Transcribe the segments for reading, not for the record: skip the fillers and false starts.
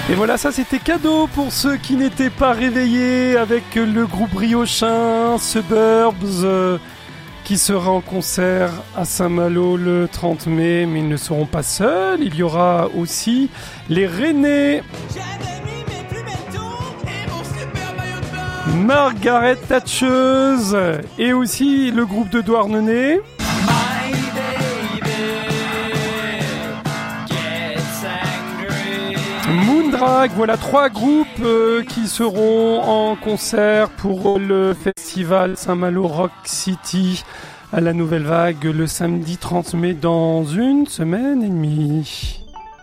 Et voilà, ça c'était cadeau pour ceux qui n'étaient pas réveillés avec le groupe briochin Suburbs qui sera en concert à Saint-Malo le 30 mai, mais ils ne seront pas seuls, il y aura aussi les Rennais, Margaret Thatcheuse et aussi le groupe de Douarnenez. Moondrag, voilà 3 groupes qui seront en concert pour le festival Saint-Malo Rock City à la Nouvelle Vague le samedi 30 mai dans une semaine et demie.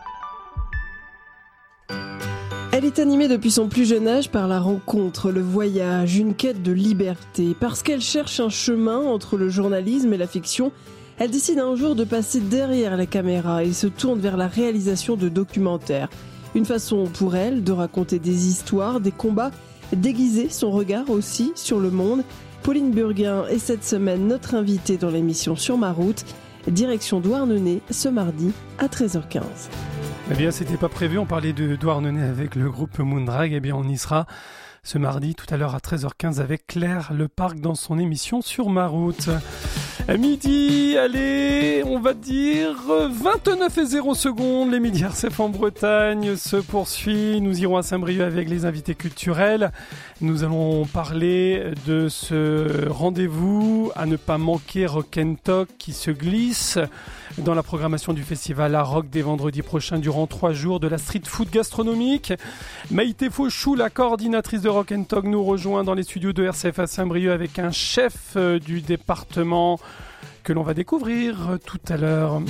Elle est animée depuis son plus jeune âge par la rencontre, le voyage, une quête de liberté. Parce qu'elle cherche un chemin entre le journalisme et la fiction, elle décide un jour de passer derrière la caméra et se tourne vers la réalisation de documentaires. Une façon pour elle de raconter des histoires, des combats, d'aiguiser son regard aussi sur le monde. Pauline Burguin est cette semaine notre invitée dans l'émission Sur ma route. Direction Douarnenez ce mardi à 13h15. Eh bien, c'était pas prévu, on parlait de Douarnenez avec le groupe Moondrag. Eh bien, on y sera ce mardi tout à l'heure à 13h15 avec Claire Leparc dans son émission Sur ma route. À midi, allez, on va dire 29:0 les midis RCF en Bretagne se poursuit. Nous irons à Saint-Brieuc avec les invités culturels. Nous allons parler de ce rendez-vous à ne pas manquer Rock&Talk qui se glisse dans la programmation du festival à Rock dès vendredi prochain durant 3 jours de la street food gastronomique. Maïté Fauchou, la coordinatrice de Rock&Talk, nous rejoint dans les studios de RCF à Saint-Brieuc avec un chef du département que l'on va découvrir tout à l'heure.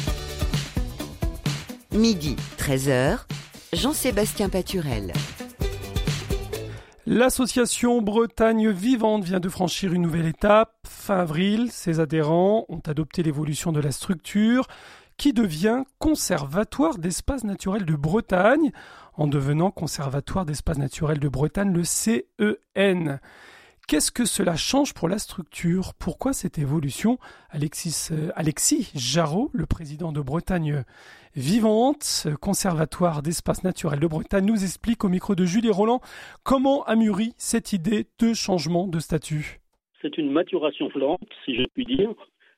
Midi, 13h, Jean-Sébastien Paturel. L'association Bretagne Vivante vient de franchir une nouvelle étape. Fin avril, ses adhérents ont adopté l'évolution de la structure qui devient Conservatoire d'espaces naturels de Bretagne, en devenant Conservatoire d'espaces naturels de Bretagne, le CEN. Qu'est-ce que cela change pour la structure ? Pourquoi cette évolution ? Alexis Jarraud, le président de Bretagne Vivante, Conservatoire d'espaces naturels de Bretagne, nous explique au micro de Julie Roland comment a mûri cette idée de changement de statut. C'est une maturation lente, si je puis dire.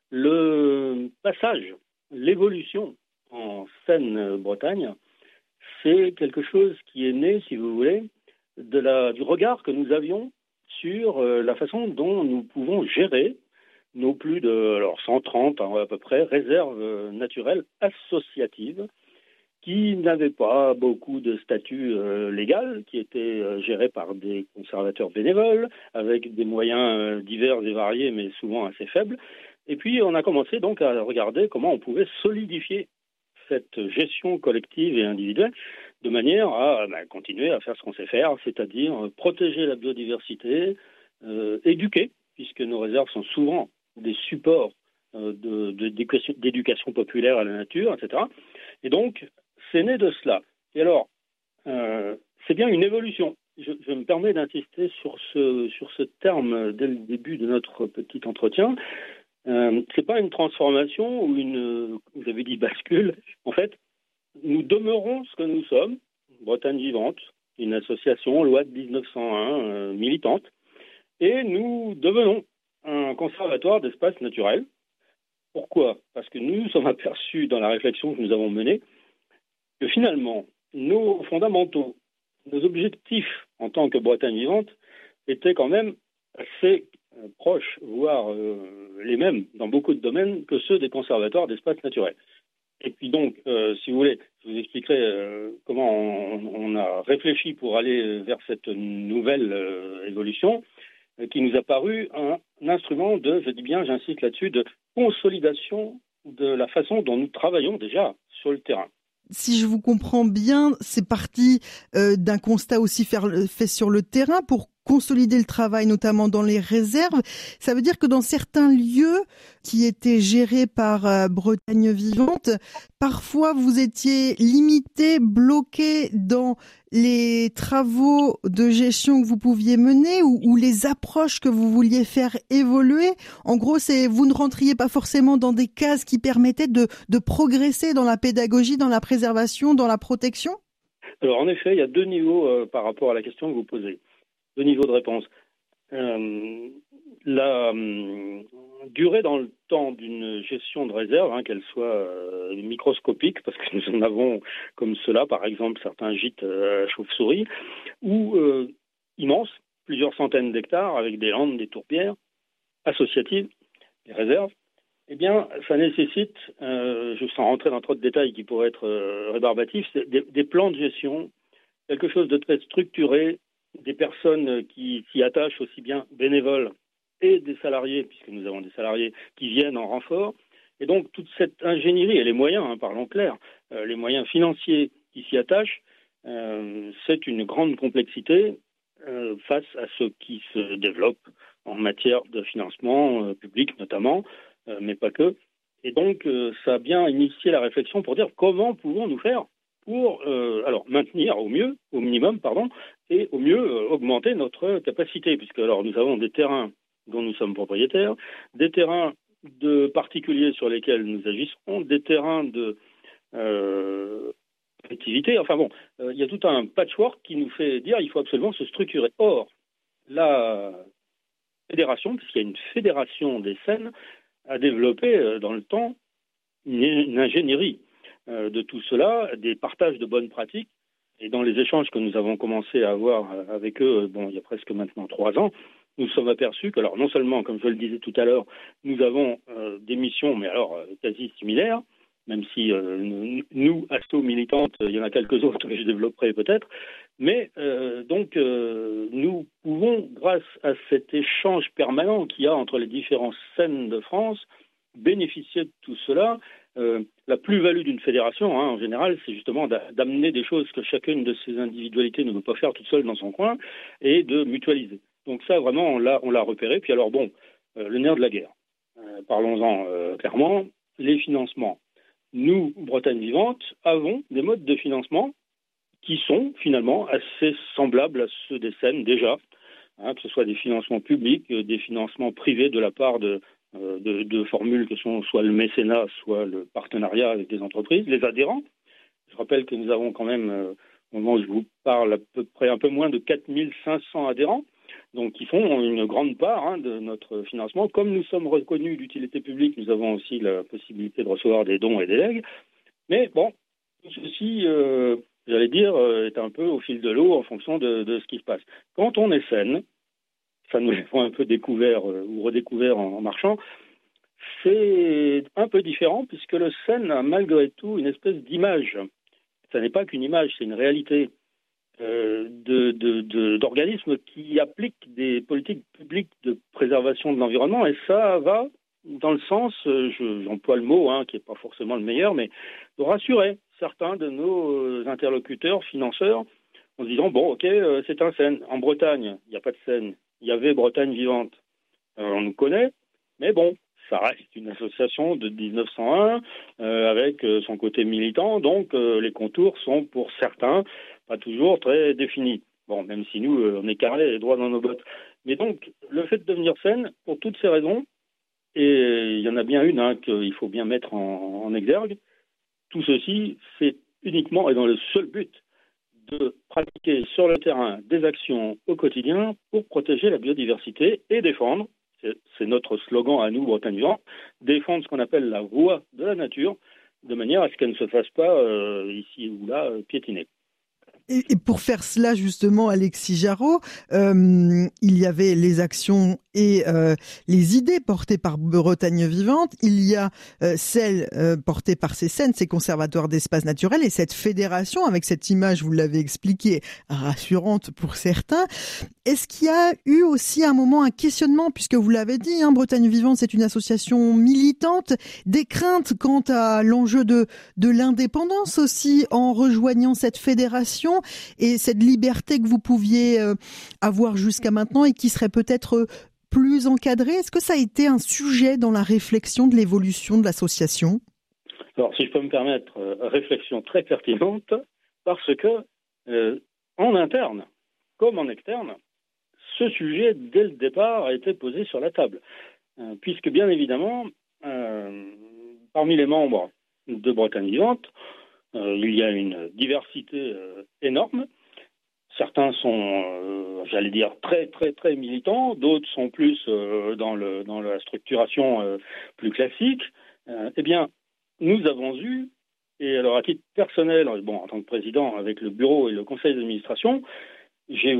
Le passage, l'évolution en Seine-Bretagne, c'est quelque chose qui est né, si vous voulez, du regard que nous avions sur la façon dont nous pouvons gérer nos plus de 130 à peu près réserves naturelles associatives qui n'avaient pas beaucoup de statut légal, qui étaient gérées par des conservateurs bénévoles avec des moyens divers et variés mais souvent assez faibles. Et puis on a commencé donc à regarder comment on pouvait solidifier cette gestion collective et individuelle de manière à continuer à faire ce qu'on sait faire, c'est-à-dire protéger la biodiversité, éduquer, puisque nos réserves sont souvent des supports d'éducation populaire à la nature, etc. Et donc, c'est né de cela. Et alors, c'est bien une évolution. Je me permets d'insister sur ce terme dès le début de notre petit entretien. C'est pas une transformation ou vous avez dit bascule. En fait, nous demeurons ce que nous sommes, Bretagne Vivante, une association loi de 1901 militante, et nous devenons un conservatoire d'espaces naturels. Pourquoi ? Parce que nous nous sommes aperçus dans la réflexion que nous avons menée que finalement, nos fondamentaux, nos objectifs en tant que Bretagne Vivante étaient quand même assez proches, voire les mêmes dans beaucoup de domaines que ceux des conservatoires d'espaces naturels. Et puis donc, si vous voulez, je vous expliquerai comment on a réfléchi pour aller vers cette nouvelle évolution qui nous a paru un instrument de, je dis bien, j'insiste là-dessus, de consolidation de la façon dont nous travaillons déjà sur le terrain. Si je vous comprends bien, c'est parti d'un constat aussi fait sur le terrain pour consolider le travail, notamment dans les réserves. Ça veut dire que dans certains lieux qui étaient gérés par Bretagne Vivante, parfois vous étiez limité, bloqué dans les travaux de gestion que vous pouviez mener ou les approches que vous vouliez faire évoluer. En gros, vous ne rentriez pas forcément dans des cases qui permettaient de progresser dans la pédagogie, dans la préservation, dans la protection ? Alors en effet, il y a deux niveaux par rapport à la question que vous posez. Deux niveaux de réponse. La durée dans le temps d'une gestion de réserve, qu'elle soit microscopique, parce que nous en avons comme cela, par exemple certains gîtes à chauve-souris, ou immense, plusieurs centaines d'hectares avec des landes, des tourbières associatives, des réserves, eh bien, ça nécessite, je sans rentrer dans trop de détails qui pourraient être rébarbatifs, des plans de gestion, quelque chose de très structuré, des personnes qui s'y attachent aussi bien bénévoles et des salariés, puisque nous avons des salariés qui viennent en renfort. Et donc, toute cette ingénierie et les moyens, parlons clair, les moyens financiers qui s'y attachent, c'est une grande complexité face à ce qui se développe en matière de financement public notamment, mais pas que. Et donc, ça a bien initié la réflexion pour dire comment pouvons-nous faire pour alors maintenir au mieux, au minimum, pardon, et au mieux augmenter notre capacité, puisque alors nous avons des terrains dont nous sommes propriétaires, des terrains de particuliers sur lesquels nous agissons, des terrains de activité. Enfin bon, il y a tout un patchwork qui nous fait dire qu'il faut absolument se structurer. Or, la fédération, puisqu'il y a une fédération des Seines, a développé dans le temps une ingénierie de tout cela, des partages de bonnes pratiques. Et dans les échanges que nous avons commencé à avoir avec eux, il y a presque maintenant 3 ans, nous sommes aperçus que, alors non seulement, comme je le disais tout à l'heure, nous avons des missions, mais alors quasi similaires, même si nous, Asso Militante, il y en a quelques autres que je développerai peut-être, mais nous pouvons, grâce à cet échange permanent qu'il y a entre les différentes scènes de France, bénéficier de tout cela. La plus-value d'une fédération, en général, c'est justement d'amener des choses que chacune de ces individualités ne peut pas faire toute seule dans son coin et de mutualiser. Donc ça, vraiment, on l'a repéré. Puis alors, le nerf de la guerre. Parlons-en clairement, les financements. Nous, Bretagne Vivante, avons des modes de financement qui sont finalement assez semblables à ceux des Seines déjà, que ce soit des financements publics, des financements privés de la part de formules que sont soit le mécénat, soit le partenariat avec des entreprises, les adhérents. Je rappelle que nous avons quand même, au moment où je vous parle, à peu près un peu moins de 4500 adhérents, donc qui font une grande part de notre financement. Comme nous sommes reconnus d'utilité publique, nous avons aussi la possibilité de recevoir des dons et des legs. Mais bon, tout ceci, j'allais dire, est un peu au fil de l'eau en fonction de ce qui se passe. Quand on est Seine, ça nous l'avons un peu découvert ou redécouvert en marchant, c'est un peu différent puisque le Seine a malgré tout une espèce d'image. Ça n'est pas qu'une image, c'est une réalité d'organismes qui appliquent des politiques publiques de préservation de l'environnement et ça va dans le sens, j'emploie le mot qui n'est pas forcément le meilleur, mais de rassurer certains de nos interlocuteurs, financeurs, en se disant, ok, c'est un Seine. En Bretagne, il n'y a pas de Seine. Il y avait Bretagne Vivante. On nous connaît, mais ça reste une association de 1901 avec son côté militant, donc les contours sont pour certains pas toujours très définis. Même si nous, on est carré et droit dans nos bottes. Mais donc, le fait de devenir Seine, pour toutes ces raisons, et il y en a bien une qu'il faut bien mettre en exergue, tout ceci, c'est uniquement et dans le seul but de pratiquer sur le terrain des actions au quotidien pour protéger la biodiversité et défendre, c'est notre slogan à nous, Bretagne Vivante, défendre ce qu'on appelle la voie de la nature, de manière à ce qu'elle ne se fasse pas ici ou là piétiner. Et pour faire cela, justement, Alexis Jarraud, il y avait les actions et les idées portées par Bretagne Vivante. Il y a celles portées par ces Seines, ces conservatoires d'espaces naturels et cette fédération avec cette image, vous l'avez expliqué, rassurante pour certains. Est-ce qu'il y a eu aussi à un moment un questionnement, puisque vous l'avez dit, Bretagne Vivante, c'est une association militante, des craintes quant à l'enjeu de l'indépendance aussi en rejoignant cette fédération et cette liberté que vous pouviez avoir jusqu'à maintenant et qui serait peut-être plus encadrée. Est-ce que ça a été un sujet dans la réflexion de l'évolution de l'association ? Alors, si je peux me permettre, réflexion très pertinente, parce que en interne, comme en externe, ce sujet, dès le départ, a été posé sur la table. Puisque, bien évidemment, parmi les membres de Bretagne Vivante, il y a une diversité énorme. Certains sont, j'allais dire, très, très, très militants. D'autres sont plus dans la structuration plus classique. Eh bien, nous avons eu, et alors à titre personnel, en tant que président avec le bureau et le conseil d'administration, j'ai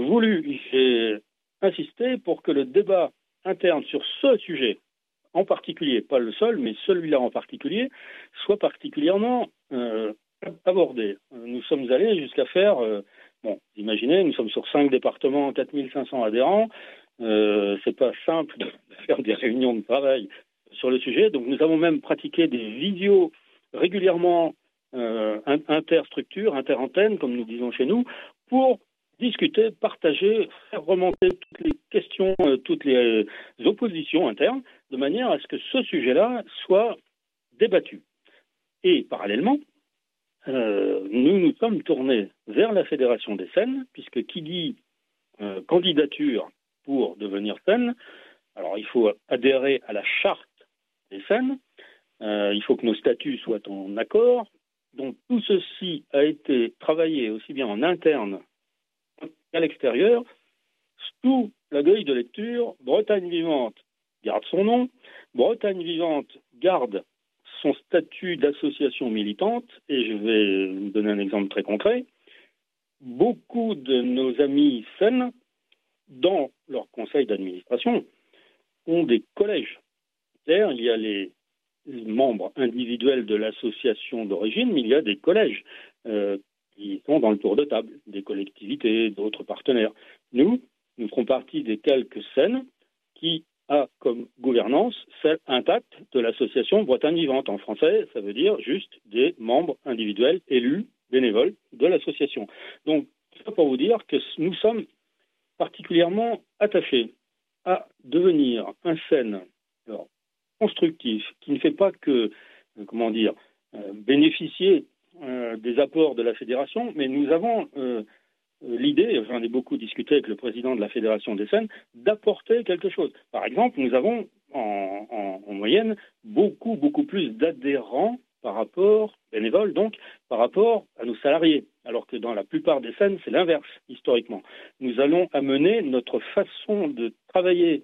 insisté pour que le débat interne sur ce sujet, en particulier, pas le seul, mais celui-là en particulier, soit particulièrement abordé. Nous sommes allés jusqu'à faire, imaginez, nous sommes sur 5 départements, 4500 adhérents, c'est pas simple de faire des réunions de travail sur le sujet, donc nous avons même pratiqué des visios régulièrement interstructures, interantennes, comme nous disons chez nous, pour discuter, partager, faire remonter toutes les questions, toutes les oppositions internes, de manière à ce que ce sujet-là soit débattu. Et parallèlement, nous nous sommes tournés vers la Fédération des Seines, puisque qui dit candidature pour devenir Seine, alors il faut adhérer à la charte des Seines, il faut que nos statuts soient en accord. Donc tout ceci a été travaillé aussi bien en interne qu'à l'extérieur, sous la grille de lecture. Bretagne Vivante garde son nom, Bretagne Vivante garde son statut d'association militante, et je vais vous donner un exemple très concret. Beaucoup de nos amis Seine, dans leur conseil d'administration, ont des collèges. C'est-à-dire, il y a les membres individuels de l'association d'origine, mais il y a des collèges qui sont dans le tour de table, des collectivités, d'autres partenaires. Nous ferons partie des quelques Seines qui a comme gouvernance celle intacte de l'association Bretagne Vivante. En français, ça veut dire juste des membres individuels élus, bénévoles de l'association. Donc, c'est pour vous dire que nous sommes particulièrement attachés à devenir un Seine constructif, qui ne fait pas que, bénéficier des apports de la fédération, mais nous avons l'idée, j'en ai beaucoup discuté avec le président de la Fédération des Seines, d'apporter quelque chose. Par exemple, nous avons en moyenne beaucoup plus d'adhérents par rapport, bénévoles donc, par rapport à nos salariés, alors que dans la plupart des Seines, c'est l'inverse, historiquement. Nous allons amener notre façon de travailler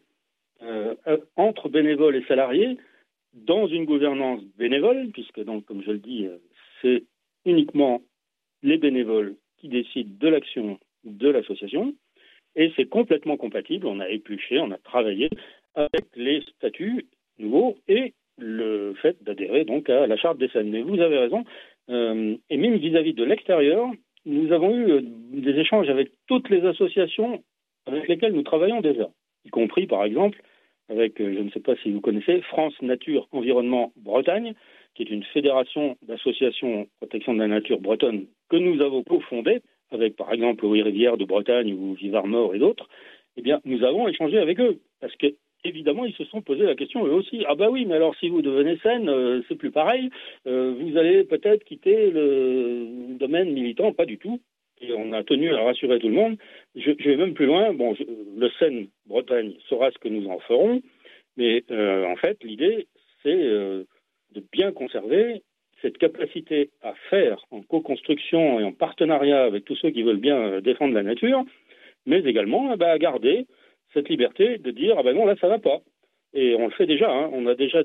entre bénévoles et salariés dans une gouvernance bénévole, puisque donc, comme je le dis, c'est uniquement les bénévoles qui décident de l'action de l'association, et c'est complètement compatible. On a épluché, on a travaillé avec les statuts nouveaux et le fait d'adhérer donc à la charte des Seines. Mais vous avez raison, et même vis-à-vis de l'extérieur, nous avons eu des échanges avec toutes les associations avec lesquelles nous travaillons déjà, y compris par exemple avec, je ne sais pas si vous connaissez, France Nature Environnement Bretagne, qui est une fédération d'associations protection de la nature bretonne que nous avons cofondée, avec par exemple Oui Rivière de Bretagne ou Vivard Mort et d'autres. Eh bien, nous avons échangé avec eux, parce que évidemment, ils se sont posé la question eux aussi. Ah bah oui, mais alors si vous devenez Seine, c'est plus pareil, vous allez peut-être quitter le domaine militant, pas du tout. Et on a tenu à rassurer tout le monde. Je vais même plus loin. Le Seine-Bretagne saura ce que nous en ferons, mais en fait, l'idée, c'est de bien conserver cette capacité à faire en co-construction et en partenariat avec tous ceux qui veulent bien défendre la nature, mais également à garder cette liberté de dire « Ah ben non, là, ça va pas ». Et on le fait déjà. On a déjà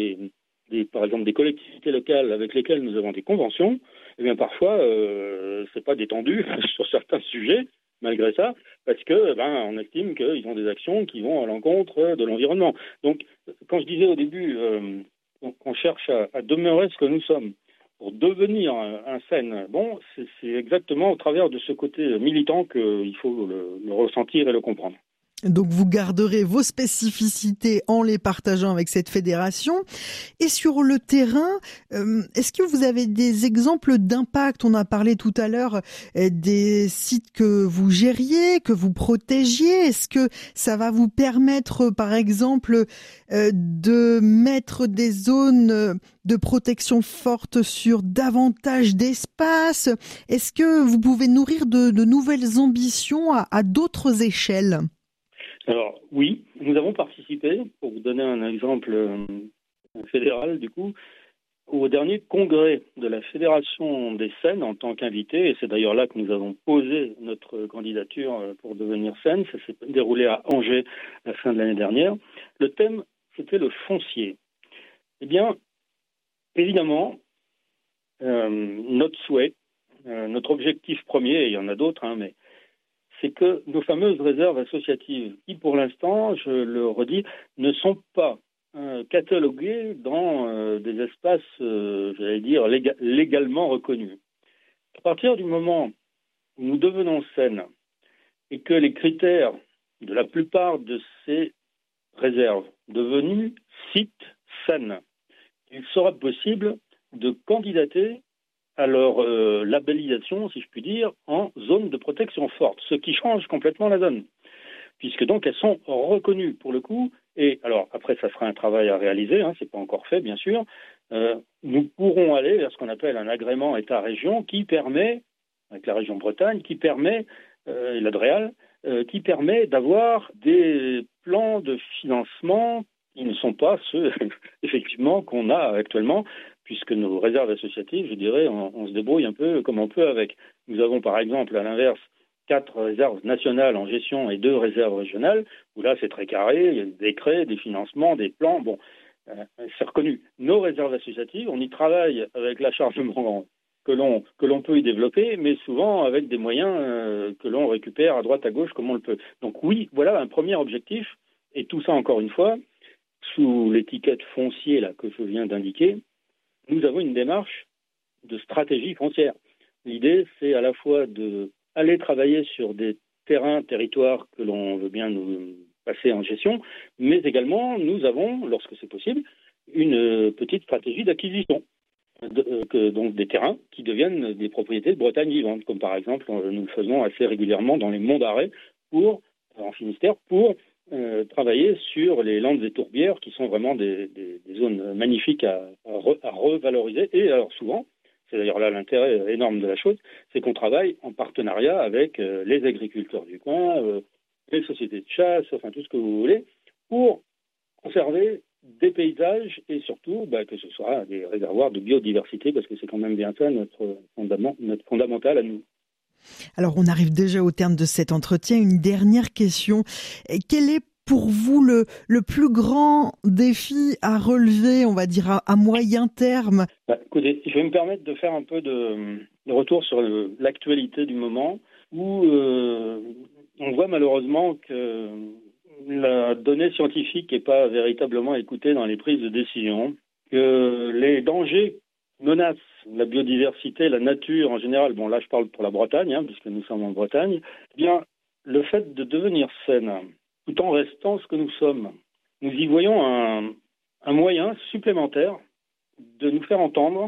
par exemple des collectivités locales avec lesquelles nous avons des conventions. Eh bien parfois c'est pas détendu sur certains sujets malgré ça, parce que on estime qu'ils ont des actions qui vont à l'encontre de l'environnement. Donc quand je disais au début qu'on cherche à demeurer ce que nous sommes pour devenir un Seine, c'est exactement au travers de ce côté militant qu'il faut le ressentir et le comprendre. Donc vous garderez vos spécificités en les partageant avec cette fédération. Et sur le terrain, est-ce que vous avez des exemples d'impact ? On a parlé tout à l'heure des sites que vous gériez, que vous protégiez. Est-ce que ça va vous permettre, par exemple, de mettre des zones de protection forte sur davantage d'espace ? Est-ce que vous pouvez nourrir de nouvelles ambitions à d'autres échelles ? Alors oui, nous avons participé, pour vous donner un exemple fédéral du coup, au dernier congrès de la Fédération des Seines en tant qu'invité, et c'est d'ailleurs là que nous avons posé notre candidature pour devenir Seine. Ça s'est déroulé à Angers à la fin de l'année dernière. Le thème, c'était le foncier. Eh bien, évidemment, notre souhait, notre objectif premier, et il y en a d'autres, mais c'est que nos fameuses réserves associatives, qui pour l'instant, je le redis, ne sont pas cataloguées dans des espaces, j'allais dire, légalement reconnus. À partir du moment où nous devenons Seine et que les critères de la plupart de ces réserves devenues sites Seine, il sera possible de candidater à leur labellisation, si je puis dire, en zone de protection forte, ce qui change complètement la donne, puisque donc elles sont reconnues pour le coup, et alors après ça sera un travail à réaliser, c'est pas encore fait bien sûr, nous pourrons aller vers ce qu'on appelle un agrément État-région qui permet, avec la région Bretagne, qui permet, et l'Adréal, qui permet d'avoir des plans de financement qui ne sont pas ceux, effectivement, qu'on a actuellement, puisque nos réserves associatives, je dirais, on se débrouille un peu comme on peut avec. Nous avons par exemple, à l'inverse, 4 réserves nationales en gestion et 2 réserves régionales, où là c'est très carré, il y a des décrets, des financements, des plans, c'est reconnu. Nos réserves associatives, on y travaille avec l'acharnement que l'on peut y développer, mais souvent avec des moyens que l'on récupère à droite à gauche comme on le peut. Donc oui, voilà un premier objectif, et tout ça encore une fois, sous l'étiquette foncier là, que je viens d'indiquer, nous avons une démarche de stratégie foncière. L'idée, c'est à la fois d'aller travailler sur des territoires que l'on veut bien nous passer en gestion, mais également, nous avons, lorsque c'est possible, une petite stratégie d'acquisition. Donc des terrains qui deviennent des propriétés de Bretagne vivante, comme par exemple, nous le faisons assez régulièrement dans les monts d'Arrée, en Finistère, pour travailler sur les landes et tourbières qui sont vraiment des zones magnifiques à revaloriser. Et alors souvent, c'est d'ailleurs là l'intérêt énorme de la chose, c'est qu'on travaille en partenariat avec les agriculteurs du coin, les sociétés de chasse, enfin tout ce que vous voulez, pour conserver des paysages et surtout que ce soit des réservoirs de biodiversité, parce que c'est quand même bien ça notre fondamental à nous. Alors, on arrive déjà au terme de cet entretien. Une dernière question. Quel est pour vous le plus grand défi à relever, on va dire, à moyen terme ? Écoutez, je vais me permettre de faire un peu de retour sur l'actualité du moment, où on voit malheureusement que la donnée scientifique n'est pas véritablement écoutée dans les prises de décision, que les dangers menacent la biodiversité, la nature en général, là je parle pour la Bretagne, puisque nous sommes en Bretagne, eh bien le fait de devenir Seine, tout en restant ce que nous sommes, nous y voyons un moyen supplémentaire de nous faire entendre,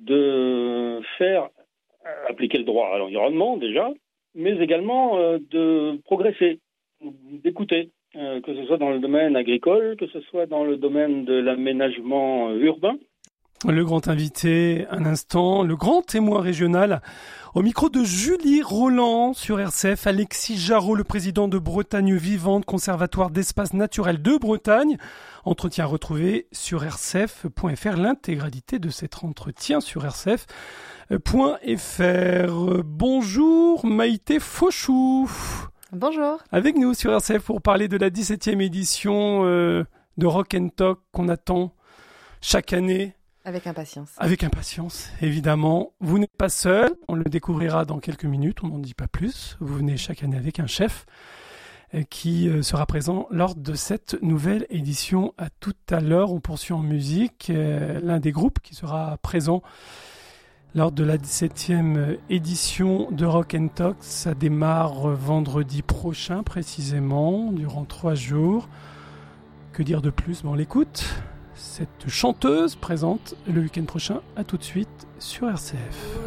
de faire appliquer le droit à l'environnement déjà, mais également de progresser, d'écouter, que ce soit dans le domaine agricole, que ce soit dans le domaine de l'aménagement urbain. Le grand invité, un instant, le grand témoin régional, au micro de Julie Roland sur RCF, Alexis Jarreau, le président de Bretagne Vivante, conservatoire d'espaces naturels de Bretagne. Entretien retrouvé sur rcf.fr, l'intégralité de cet entretien sur rcf.fr. Bonjour Maïté Fauchou. Bonjour. Avec nous sur RCF pour parler de la 17e édition de Rock and Talk qu'on attend chaque année. Avec impatience. Avec impatience, évidemment. Vous n'êtes pas seul, on le découvrira dans quelques minutes, on n'en dit pas plus. Vous venez chaque année avec un chef qui sera présent lors de cette nouvelle édition. À tout à l'heure, on poursuit en musique. L'un des groupes qui sera présent lors de la 17e édition de Rock and Talk, ça démarre vendredi prochain précisément, durant 3 jours. Que dire de plus ? On l'écoute. Cette chanteuse présente le week-end prochain. À tout de suite sur RCF.